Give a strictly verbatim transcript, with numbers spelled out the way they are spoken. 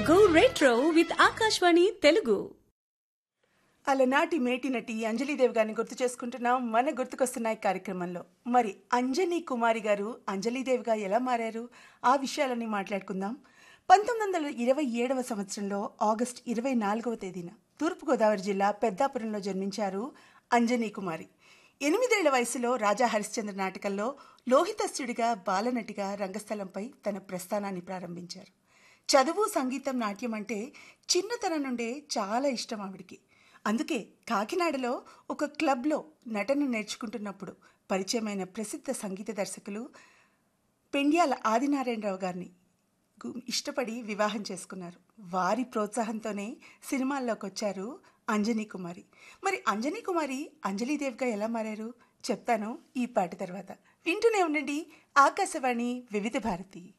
Go retro with Akashvani Telugu. అలనాటి మేటి నటి అంజలీదేవి గారిని గుర్తు చేసుకుంటున్నాం మన గుర్తుకొస్తున్నాయి కార్యక్రమంలో. మరి అంజనీ కుమారి గారు అంజలీదేవిగా ఎలా మారారు ఆ విషయాలన్నీ మాట్లాడుకుందాం. పంతొమ్మిది వందల ఇరవై ఏడవ సంవత్సరంలో ఆగస్టు ఇరవై నాలుగవ తేదీన తూర్పుగోదావరి జిల్లా పెద్దాపురంలో జన్మించారు అంజనీ కుమారి. ఎనిమిదేళ్ల వయసులో రాజా హరిశ్చంద్ర నాటకంలో లోహితస్యుడిగా బాలనటిగా రంగస్థలంపై తన ప్రస్థానాన్ని ప్రారంభించారు. చదువు, సంగీతం, నాట్యం అంటే చిన్నతనం నుండే చాలా ఇష్టం ఆవిడికి. అందుకే కాకినాడలో ఒక క్లబ్లో నటన నేర్చుకుంటున్నప్పుడు పరిచయమైన ప్రసిద్ధ సంగీత దర్శకులు పెండ్యాల ఆదినారాయణరావు గారిని ఇష్టపడి వివాహం చేసుకున్నారు. వారి ప్రోత్సాహంతోనే సినిమాల్లోకి వచ్చారు అంజనీ కుమారి. మరి అంజనీ కుమారి అంజలీదేవిగా ఎలా మారారు చెప్తాను ఈ పాట తర్వాత. వింటూనే ఉండండి ఆకాశవాణి వివిధ భారతి.